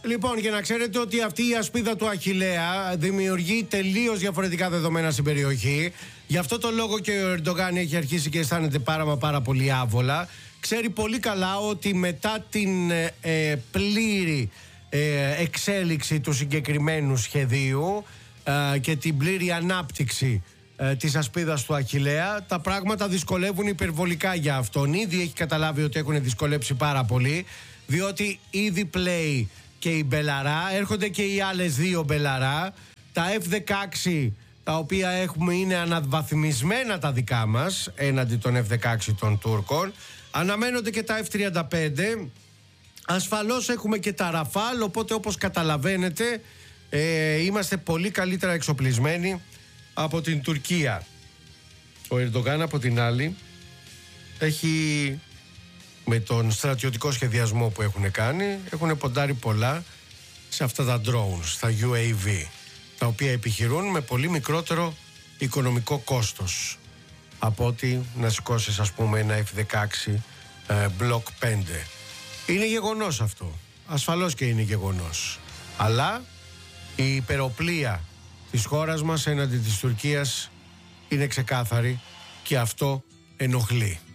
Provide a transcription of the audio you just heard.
Λοιπόν, για να ξέρετε ότι αυτή η ασπίδα του Αχιλλέα δημιουργεί τελείως διαφορετικά δεδομένα στην περιοχή. Γι' αυτό το λόγο και ο Ερντογάν έχει αρχίσει και αισθάνεται πάρα πολύ άβολα. Ξέρει πολύ καλά ότι μετά την πλήρη εξέλιξη του συγκεκριμένου σχεδίου και την πλήρη ανάπτυξη της ασπίδας του Αχιλλέα, τα πράγματα δυσκολεύουν υπερβολικά για αυτόν. Ήδη έχει καταλάβει ότι έχουν δυσκολέψει πάρα πολύ, διότι ήδη πλέει και η Μπελαρά, έρχονται και οι άλλες δύο Μπελαρά. Τα F-16 τα οποία έχουμε είναι αναβαθμισμένα τα δικά μας έναντι των F-16 των Τούρκων. Αναμένονται και τα F-35. Ασφαλώς έχουμε και τα Ραφάλ, οπότε όπως καταλαβαίνετε είμαστε πολύ καλύτερα εξοπλισμένοι από την Τουρκία. Ο Ερντογάν από την άλλη έχει, με τον στρατιωτικό σχεδιασμό που έχουν κάνει, έχουν ποντάρει πολλά σε αυτά τα drones, τα UAV, τα οποία επιχειρούν με πολύ μικρότερο οικονομικό κόστος από ότι να σηκώσεις, ας πούμε, ένα F-16 Block 5. Είναι γεγονός αυτό. Ασφαλώς και είναι γεγονός. Αλλά η υπεροπλία της χώρας μας έναντι της Τουρκίας είναι ξεκάθαρη και αυτό ενοχλεί.